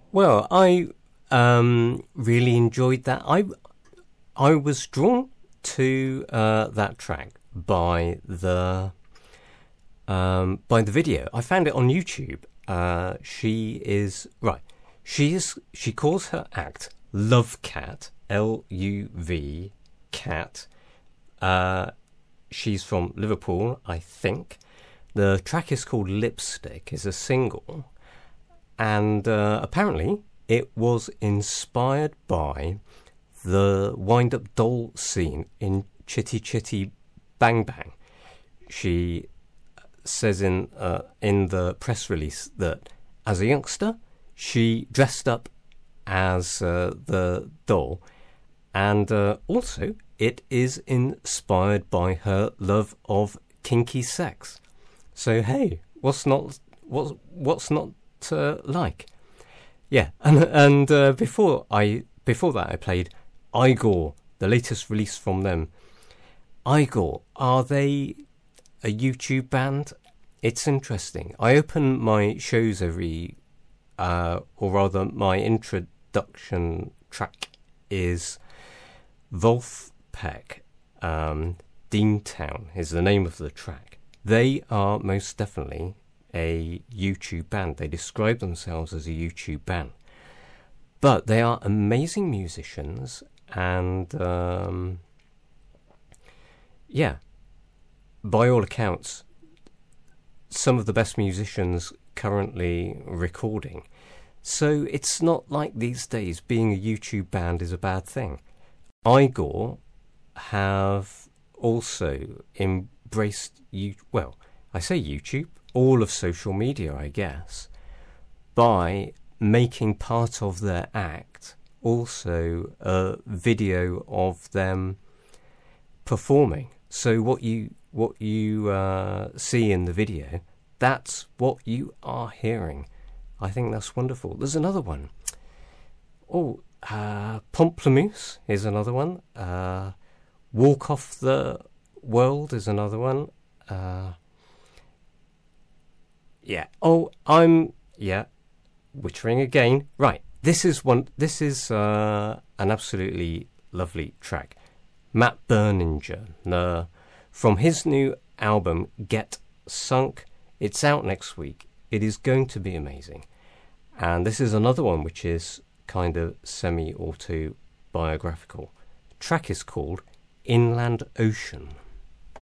Well, I really enjoyed that. I was drawn to that track by the video. I found it on YouTube. She is right. She calls her act Love Cat, Luv Cat. She's from Liverpool, I think. The track is called Lipstick. It's a single, and apparently it was inspired by the wind-up doll scene in Chitty Chitty Bang Bang. She says in the press release that as a youngster she dressed up as the doll, and also it is inspired by her love of kinky sex. So hey, what's not like? Yeah, and before that I played Igor, the latest release from them. Igor, are they a YouTube band? It's interesting. I open my shows or rather my introduction track is Wolfpack. Deantown is the name of the track. They are most definitely a YouTube band. They describe themselves as a YouTube band. But they are amazing musicians, and yeah, by all accounts, some of the best musicians currently recording. So it's not like these days being a YouTube band is a bad thing. Igor have also embraced I say YouTube, all of social media, I guess, by making part of their act also a video of them performing. So what you see in the video, that's what you are hearing. I think that's wonderful. There's another one. Pomplamoose is another one. Walk Off the World is another one. Wittering again. Right. This is an absolutely lovely track. Matt Berninger, from his new album Get Sunk. It's out next week. It is going to be amazing. And this is another one which is kind of semi-autobiographical. The track is called Inland Ocean.